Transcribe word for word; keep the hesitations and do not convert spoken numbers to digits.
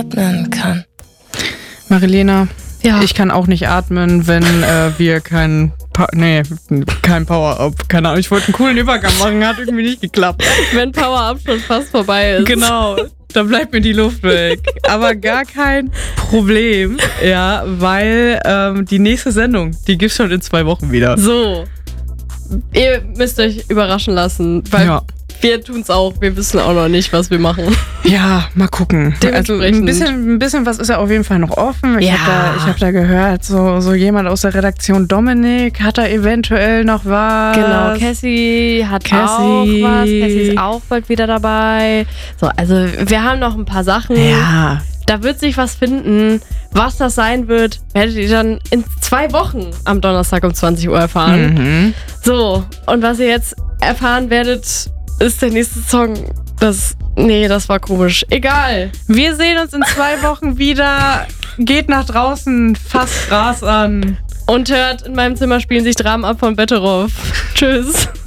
atmen kann. Marilena, Ja. ich kann auch nicht atmen, wenn äh, wir kein, pa- nee, kein Power-Up, keine Ahnung, ich wollte einen coolen Übergang machen, hat irgendwie nicht geklappt. Wenn Power-Up schon fast vorbei ist. Genau, da bleibt mir die Luft weg. Aber gar kein Problem, ja, weil ähm, die nächste Sendung, die gibt's schon in zwei Wochen wieder. So. Ihr müsst euch überraschen lassen, weil Ja. wir tun's auch. Wir wissen auch noch nicht, was wir machen. Ja, mal gucken. Also ein Dementsprechend. bisschen, ein bisschen was ist ja auf jeden Fall noch offen. Ich Ja. habe da, ich hab da gehört, so, so jemand aus der Redaktion, Dominik, hat da eventuell noch was. Genau, Cassie hat Cassie. auch was. Cassie ist auch bald wieder dabei. So, also wir haben noch ein paar Sachen. Ja, Da wird sich was finden. Was das sein wird, werdet ihr dann in zwei Wochen am Donnerstag um zwanzig Uhr erfahren. mhm. So, und was ihr jetzt erfahren werdet, ist der nächste Song. Das, nee, das war komisch. Egal. Wir sehen uns in zwei Wochen wieder. Geht nach draußen, fasst Gras an. Und hört, in meinem Zimmer spielen sich Dramen ab von Betteroff. Tschüss.